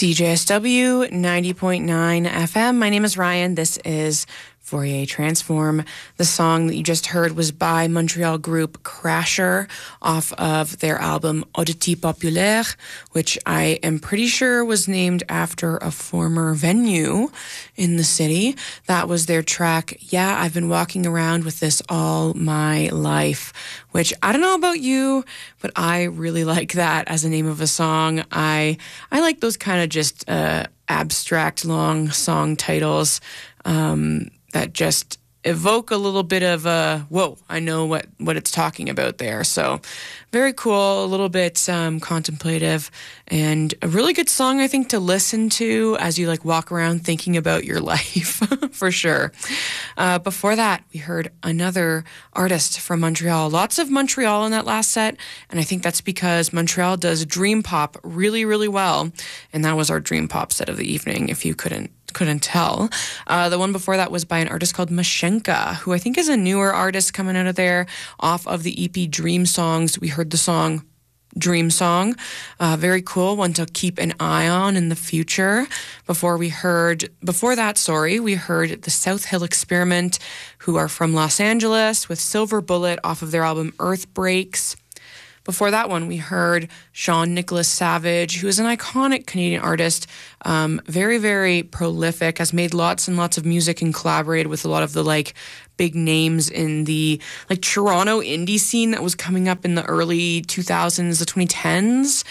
CJSW 90.9 FM. My name is Ryan. This is Fourier Transform. The song that you just heard was by Montreal group Crasher off of their album Oddity Populaire, which I am pretty sure was named after a former venue in the city. That was their track, Yeah, I've Been Walking Around With This All My Life, which I don't know about you, but I really like that as a name of a song. I like those kind of just abstract long song titles that just evoke a little bit of whoa, I know what it's talking about there. So very cool, a little bit contemplative, and a really good song, I think, to listen to as you like walk around thinking about your life, for sure. Before that, we heard another artist from Montreal. Lots of Montreal in that last set, and I think that's because Montreal does dream pop really, really well, and that was our dream pop set of the evening, if you couldn't tell. The one before that was by an artist called Mashenka, who I think is a newer artist coming out of there off of the EP Dream Songs. We heard the song Dream Song. Very cool, one to keep an eye on in the future. Before that, we heard the South Hill Experiment, who are from Los Angeles, with Silver Bullet off of their album Earth Breaks. Before that one, we heard Sean Nicholas Savage, who is an iconic Canadian artist, very, very prolific, has made lots and lots of music and collaborated with a lot of the like big names in the like Toronto indie scene that was coming up in the early 2000s, the 2010s.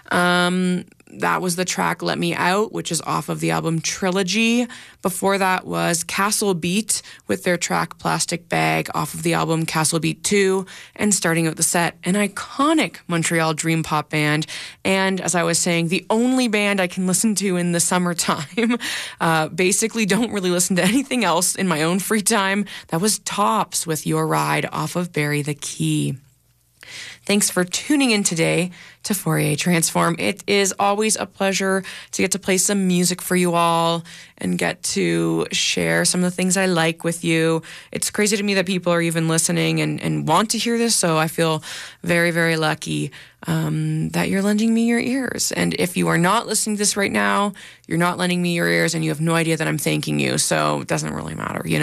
That was the track Let Me Out, which is off of the album Trilogy. Before that was Castle Beat with their track Plastic Bag off of the album Castle Beat 2. And starting out the set, an iconic Montreal dream pop band. And as I was saying, the only band I can listen to in the summertime. Basically don't really listen to anything else in my own free time. That was Tops with Your Ride off of Bury the Key. Thanks for tuning in today to Fourier Transform. It is always a pleasure to get to play some music for you all and get to share some of the things I like with you. It's crazy to me that people are even listening and want to hear this, so I feel very, very lucky that you're lending me your ears. And if you are not listening to this right now, you're not lending me your ears and you have no idea that I'm thanking you, so it doesn't really matter, you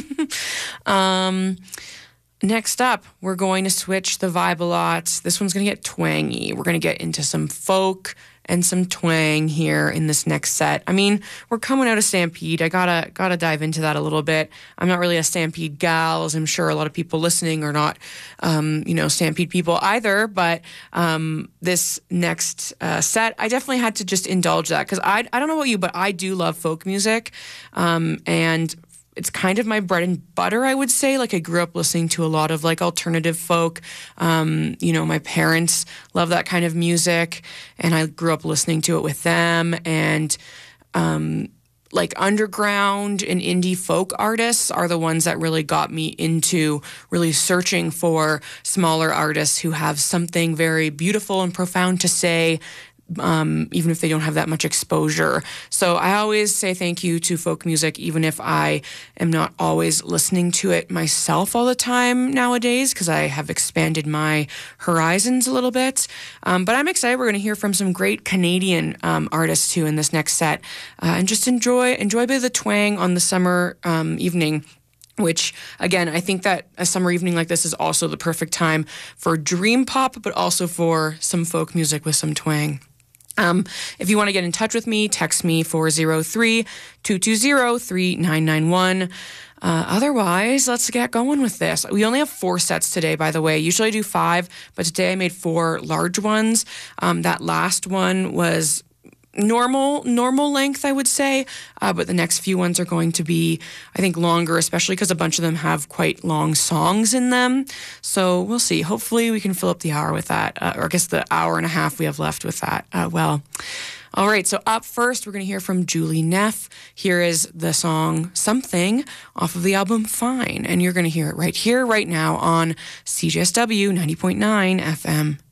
know? Next up, we're going to switch the vibe a lot. This one's going to get twangy. We're going to get into some folk and some twang here in this next set. I mean, we're coming out of Stampede. I gotta dive into that a little bit. I'm not really a Stampede gal, as I'm sure a lot of people listening are not, Stampede people either. But this next set, I definitely had to just indulge that because I don't know about you, but I do love folk music, and it's kind of my bread and butter, I would say. Like, I grew up listening to a lot of, like, alternative folk. My parents love that kind of music, and I grew up listening to it with them. And, underground and indie folk artists are the ones that really got me into really searching for smaller artists who have something very beautiful and profound to say, even if they don't have that much exposure. So I always say thank you to folk music, even if I am not always listening to it myself all the time nowadays, because I have expanded my horizons a little bit. But I'm excited. We're going to hear from some great Canadian artists too in this next set, and just enjoy a bit of the twang on the summer evening. Which, again, I think that a summer evening like this is also the perfect time for dream pop, but also for some folk music with some twang. If you want to get in touch with me, text me 403-220-3991. Otherwise, let's get going with this. We only have 4 sets today, by the way. Usually I do 5, but today I made 4 large ones. That last one was normal length, I would say, but the next few ones are going to be, I think, longer, especially because a bunch of them have quite long songs in them. So we'll see. Hopefully we can fill up the hour with that, or I guess the hour and a half we have left with that. All right, so up first, we're going to hear from Julie Neff. Here is the song Something off of the album Fine, and you're going to hear it right here, right now on CJSW 90.9 FM.